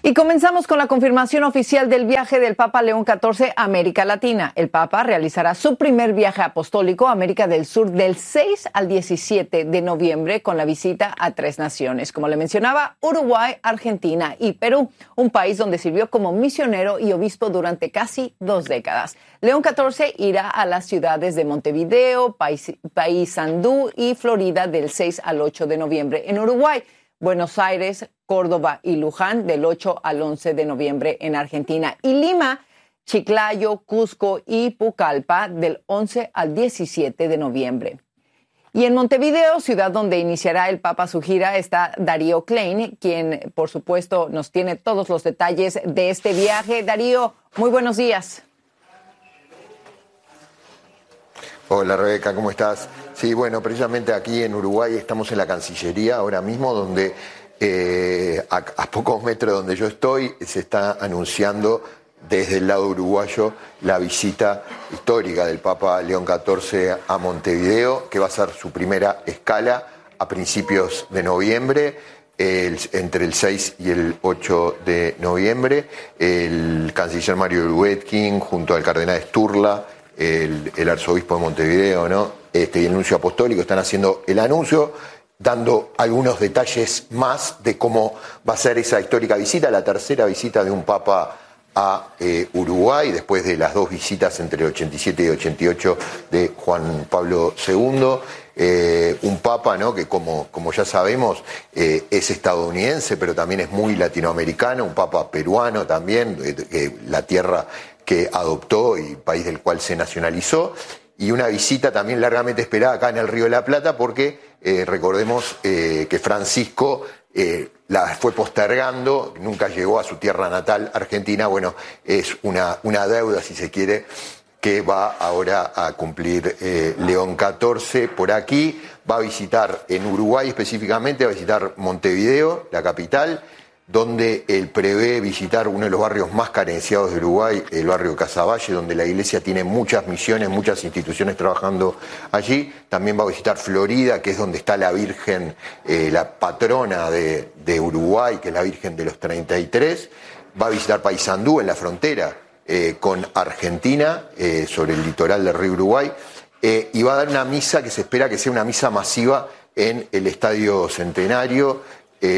Y comenzamos con la confirmación oficial del viaje del Papa León XIV a América Latina. El Papa realizará su primer viaje apostólico a América del Sur del 6 al 17 de noviembre con la visita a 3 naciones, como le mencionaba, Uruguay, Argentina y Perú, un país donde sirvió como misionero y obispo durante casi 2 décadas. León XIV irá a las ciudades de Montevideo, Paysandú y Florida del 6 al 8 de noviembre en Uruguay, Buenos Aires, Córdoba y Luján del 8 al 11 de noviembre en Argentina y Lima, Chiclayo, Cusco y Pucallpa del 11 al 17 de noviembre. Y en Montevideo, ciudad donde iniciará el Papa su gira, está Darío Klein, quien por supuesto nos tiene todos los detalles de este viaje. Darío, muy buenos días. Hola Rebeca, ¿cómo estás? Sí, bueno, precisamente aquí en Uruguay estamos en la Cancillería ahora mismo, donde a pocos metros de donde yo estoy se está anunciando desde el lado uruguayo la visita histórica del Papa León XIV a Montevideo, que va a ser su primera escala a principios de noviembre. Entre el 6 y el 8 de noviembre, el canciller Mario Lubetkin junto al cardenal Sturla, el arzobispo de Montevideo, ¿no? Y el nuncio apostólico están haciendo el anuncio, dando algunos detalles más de cómo va a ser esa histórica visita, la tercera visita de un papa a Uruguay, después de las 2 visitas entre el 87 y el 88 de Juan Pablo II. Un papa, ¿no?, que como ya sabemos es estadounidense, pero también es muy latinoamericano, un papa peruano también, la tierra que adoptó y país del cual se nacionalizó, y una visita también largamente esperada acá en el Río de la Plata, porque recordemos que Francisco la fue postergando, nunca llegó a su tierra natal, Argentina. Bueno, es una deuda, si se quiere, que va ahora a cumplir León XIV por aquí. Va a visitar en Uruguay específicamente, va a visitar Montevideo, la capital, donde él prevé visitar uno de los barrios más carenciados de Uruguay, el barrio Casaballe, donde la iglesia tiene muchas misiones, muchas instituciones trabajando allí. También va a visitar Florida, que es donde está la Virgen, la patrona de Uruguay, que es la Virgen de los 33. Va a visitar Paysandú, en la frontera con Argentina, sobre el litoral del río Uruguay, y va a dar una misa que se espera que sea una misa masiva en el Estadio Centenario,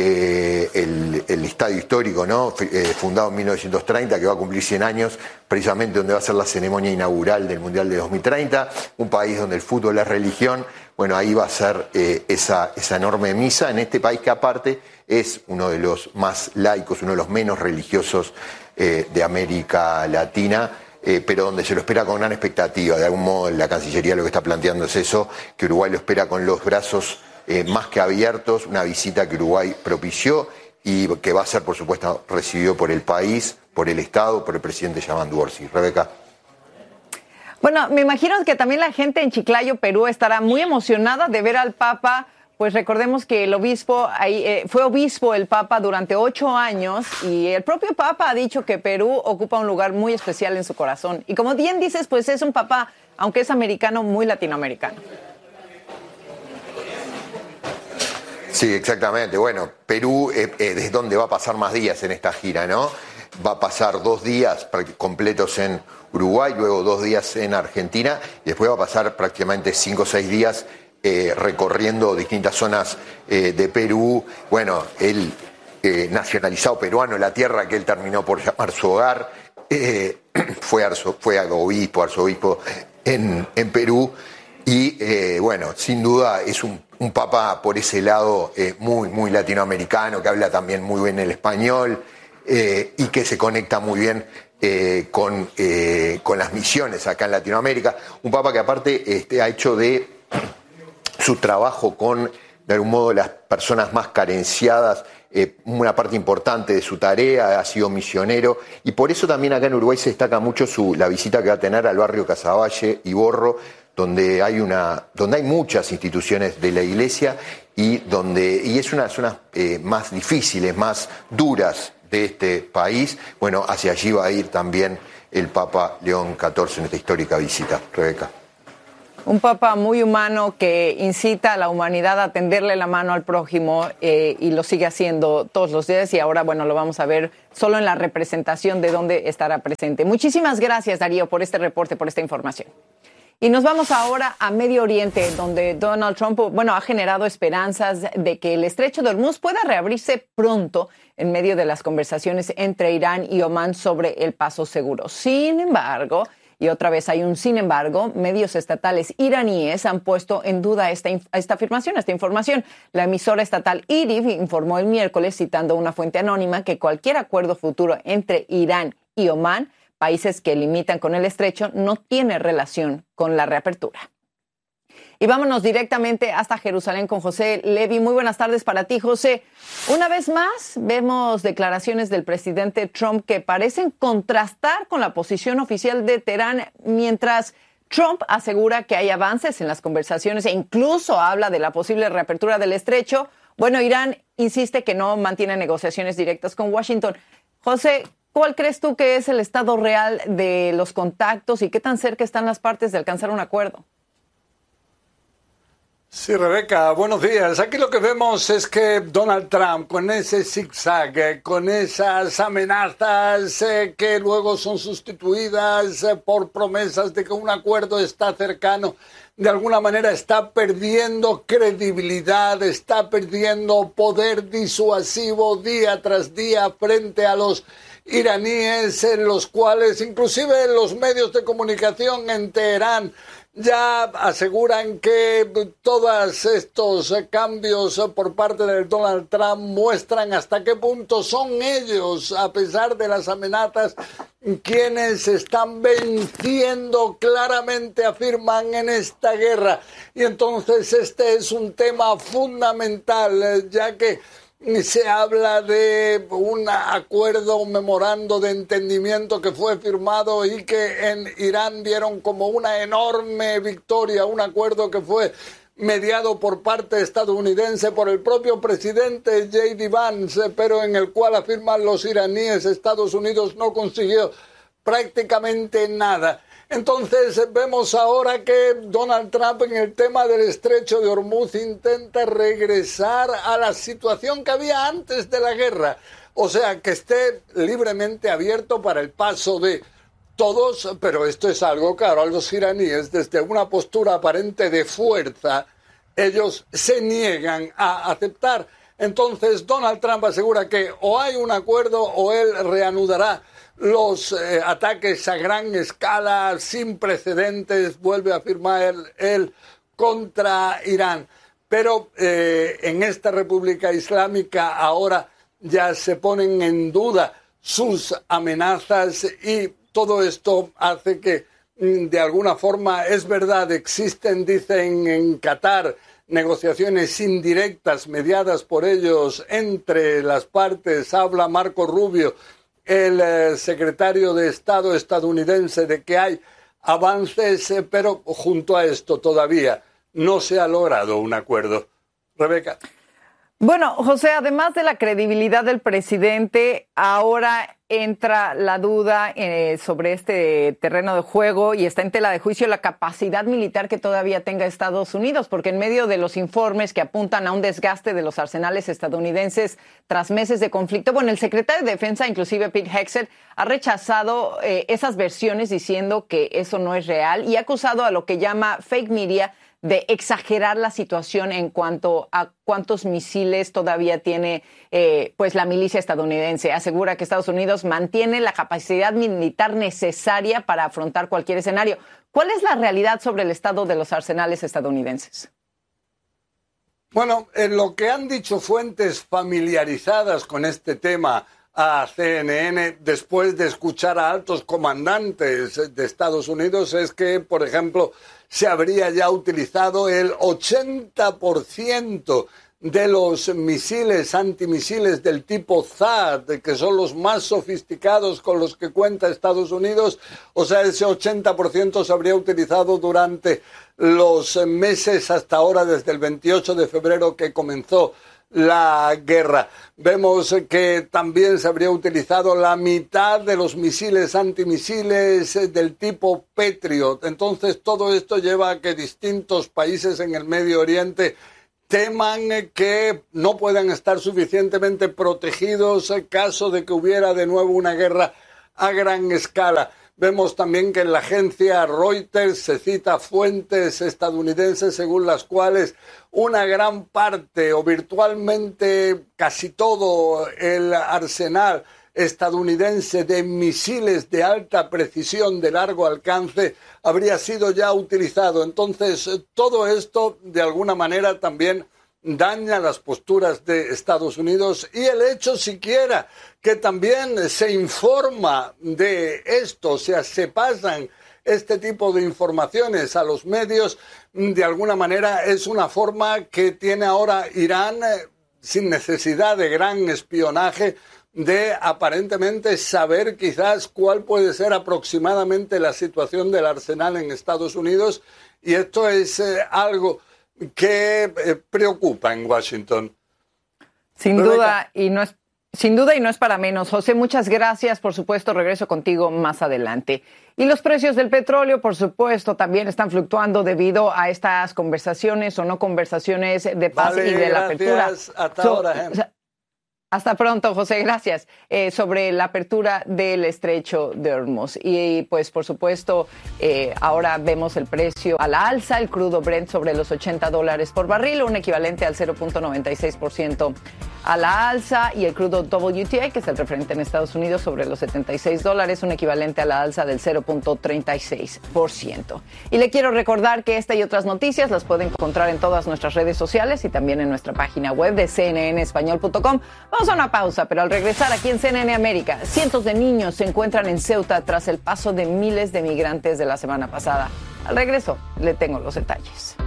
el estadio histórico, ¿no?, fundado en 1930, que va a cumplir 100 años, precisamente donde va a ser la ceremonia inaugural del Mundial de 2030, un país donde el fútbol es religión. Bueno, ahí va a ser esa enorme misa, en este país que aparte es uno de los más laicos, uno de los menos religiosos de América Latina, pero donde se lo espera con gran expectativa. De algún modo la Cancillería lo que está planteando es eso, que Uruguay lo espera con los brazos más que abiertos, una visita que Uruguay propició y que va a ser, por supuesto, recibido por el país, por el Estado, por el presidente Yamandu Orsi. Rebeca. Bueno, me imagino que también la gente en Chiclayo, Perú, estará muy emocionada de ver al Papa. Pues recordemos que el obispo fue obispo el Papa durante 8 años y el propio Papa ha dicho que Perú ocupa un lugar muy especial en su corazón. Y como bien dices, pues es un Papa, aunque es americano, muy latinoamericano. Sí, exactamente. Bueno, Perú es donde va a pasar más días en esta gira, ¿no? Va a pasar 2 días completos en Uruguay, luego 2 días en Argentina, y después va a pasar prácticamente 5 o 6 días recorriendo distintas zonas de Perú. Bueno, él nacionalizado peruano, la tierra que él terminó por llamar su hogar, fue arzobispo en Perú, y bueno, sin duda es un papa por ese lado muy latinoamericano, que habla también muy bien el español, y que se conecta muy bien con las misiones acá en Latinoamérica. Un papa que aparte ha hecho de su trabajo con, de algún modo, las personas más carenciadas una parte importante de su tarea, ha sido misionero, y por eso también acá en Uruguay se destaca mucho la visita que va a tener al barrio Casaballe y Borro, donde hay muchas instituciones de la iglesia y es una de las zonas más difíciles, más duras de este país. Bueno, hacia allí va a ir también el Papa León XIV en esta histórica visita. Rebeca. Un papa muy humano que incita a la humanidad a tenderle la mano al prójimo y lo sigue haciendo todos los días y ahora, bueno, lo vamos a ver solo en la representación de dónde estará presente. Muchísimas gracias, Darío, por este reporte, por esta información. Y nos vamos ahora a Medio Oriente, donde Donald Trump, bueno, ha generado esperanzas de que el estrecho de Hormuz pueda reabrirse pronto en medio de las conversaciones entre Irán y Omán sobre el paso seguro. Sin embargo, y otra vez hay un sin embargo, medios estatales iraníes han puesto en duda esta información. La emisora estatal IRIB informó el miércoles, citando una fuente anónima, que cualquier acuerdo futuro entre Irán y Omán, países que limitan con el estrecho, no tiene relación con la reapertura. Y vámonos directamente hasta Jerusalén con José Levi. Muy buenas tardes para ti, José. Una vez más, vemos declaraciones del presidente Trump que parecen contrastar con la posición oficial de Teherán, mientras Trump asegura que hay avances en las conversaciones e incluso habla de la posible reapertura del estrecho. Bueno, Irán insiste que no mantiene negociaciones directas con Washington. José, ¿cuál crees tú que es el estado real de los contactos y qué tan cerca están las partes de alcanzar un acuerdo? Sí, Rebeca, buenos días. Aquí lo que vemos es que Donald Trump, con ese zigzag, con esas amenazas que luego son sustituidas por promesas de que un acuerdo está cercano, de alguna manera está perdiendo credibilidad, está perdiendo poder disuasivo día tras día frente a los iraníes, en los cuales inclusive los medios de comunicación en Teherán ya aseguran que todos estos cambios por parte de Donald Trump muestran hasta qué punto son ellos, a pesar de las amenazas, quienes están venciendo claramente, afirman, en esta guerra. Y entonces este es un tema fundamental, ya que se habla de un acuerdo, un memorando de entendimiento que fue firmado y que en Irán vieron como una enorme victoria, un acuerdo que fue mediado por parte estadounidense por el propio presidente J.D. Vance, pero en el cual afirman los iraníes, Estados Unidos no consiguió prácticamente nada. Entonces vemos ahora que Donald Trump en el tema del estrecho de Hormuz intenta regresar a la situación que había antes de la guerra. O sea, que esté libremente abierto para el paso de todos, pero esto es algo claro a los iraníes, desde una postura aparente de fuerza, ellos se niegan a aceptar. Entonces Donald Trump asegura que o hay un acuerdo o él reanudará los ataques a gran escala, sin precedentes, vuelve a afirmar él contra Irán. Pero en esta República Islámica ahora ya se ponen en duda sus amenazas y todo esto hace que, de alguna forma, es verdad, existen, dicen en Qatar, negociaciones indirectas mediadas por ellos entre las partes. Habla Marco Rubio, el secretario de Estado estadounidense, de que hay avances, pero junto a esto todavía no se ha logrado un acuerdo. Rebeca. Bueno, José, además de la credibilidad del presidente, ahora entra la duda sobre este terreno de juego y está en tela de juicio la capacidad militar que todavía tenga Estados Unidos, porque en medio de los informes que apuntan a un desgaste de los arsenales estadounidenses tras meses de conflicto, bueno, el secretario de Defensa, inclusive Pete Hegseth, ha rechazado esas versiones diciendo que eso no es real y ha acusado a lo que llama fake media de exagerar la situación en cuanto a cuántos misiles todavía tiene pues la milicia estadounidense. Asegura que Estados Unidos mantiene la capacidad militar necesaria para afrontar cualquier escenario. ¿Cuál es la realidad sobre el estado de los arsenales estadounidenses? Bueno, en lo que han dicho fuentes familiarizadas con este tema a CNN, después de escuchar a altos comandantes de Estados Unidos, es que, por ejemplo, se habría ya utilizado el 80% de los misiles, antimisiles del tipo THAAD, que son los más sofisticados con los que cuenta Estados Unidos. O sea, ese 80% se habría utilizado durante los meses hasta ahora, desde el 28 de febrero que comenzó la guerra. Vemos que también se habría utilizado la mitad de los misiles antimisiles del tipo Patriot. Entonces todo esto lleva a que distintos países en el Medio Oriente teman que no puedan estar suficientemente protegidos en caso de que hubiera de nuevo una guerra a gran escala. Vemos también que en la agencia Reuters se cita fuentes estadounidenses según las cuales una gran parte o virtualmente casi todo el arsenal estadounidense de misiles de alta precisión de largo alcance habría sido ya utilizado. Entonces, todo esto de alguna manera también daña las posturas de Estados Unidos y el hecho siquiera que también se informa de esto, o sea, se pasan este tipo de informaciones a los medios, de alguna manera es una forma que tiene ahora Irán, sin necesidad de gran espionaje, de aparentemente saber quizás cuál puede ser aproximadamente la situación del arsenal en Estados Unidos, y esto es algo que preocupa en Washington. Sin duda, y no es para menos. José, muchas gracias. Por supuesto, regreso contigo más adelante. Y los precios del petróleo, por supuesto, también están fluctuando debido a estas conversaciones o no conversaciones de paz y de la apertura. Hasta ahora, Hasta pronto, José, gracias. Sobre la apertura del estrecho de Hormuz. Y pues, por supuesto, ahora vemos el precio a la alza, el crudo Brent sobre los $80 por barril, un equivalente al 0.96% a la alza, y el crudo WTI, que es el referente en Estados Unidos, sobre los $76, un equivalente a la alza del 0.36%. Y le quiero recordar que esta y otras noticias las pueden encontrar en todas nuestras redes sociales y también en nuestra página web de cnnespañol.com. Vamos a una pausa, pero al regresar aquí en CNN América, cientos de niños se encuentran en Ceuta tras el paso de miles de migrantes de la semana pasada. Al regreso, le tengo los detalles.